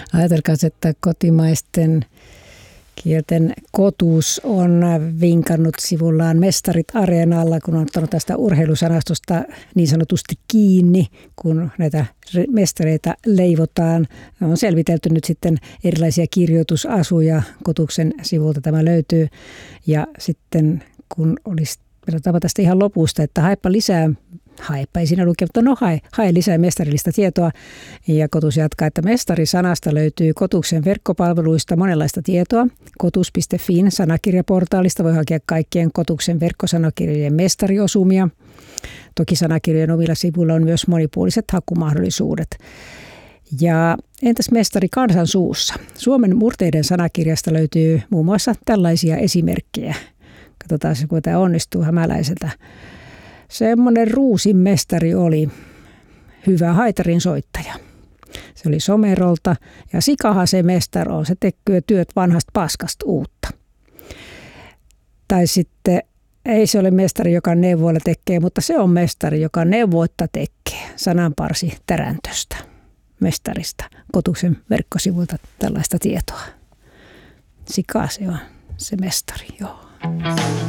Ajatelkaa, että kotimaisten kielten Kotus on vinkannut sivullaan Mestarit Areenalla, kun on ottanut tästä urheilusanastosta niin sanotusti kiinni, kun näitä mestareita leivotaan. On selvitelty nyt sitten erilaisia kirjoitusasuja. Kotuksen sivulta tämä löytyy. Ja sitten kun olisi verrattava tästä ihan lopusta, että haepa lisää, ei siinä lukea, mutta hae lisää mestarillista tietoa. Ja Kotus jatkaa, että mestarisanasta löytyy Kotuksen verkkopalveluista monenlaista tietoa. Kotus.fin sanakirjaportaalista voi hakea kaikkien Kotuksen verkkosanakirjojen mestariosumia. Toki sanakirjojen omilla sivuilla on myös monipuoliset hakumahdollisuudet. Ja entäs mestari kansan suussa? Suomen murteiden sanakirjasta löytyy muun muassa tällaisia esimerkkejä. Katsotaan, kun tämä onnistuu hämäläiseltä. Semmoinen Ruusin mestari oli hyvä haitarin soittaja. Se oli Somerolta ja sikahan se mestari on. Se tekee työt vanhasta paskasta uutta. Tai sitten ei se ole mestari, joka neuvoilla tekee, mutta se on mestari, joka neuvoitta tekee. Sananparsi Täräntöstä, mestarista. Kotuksen verkkosivuilta tällaista tietoa. Sika se on se mestari, joo.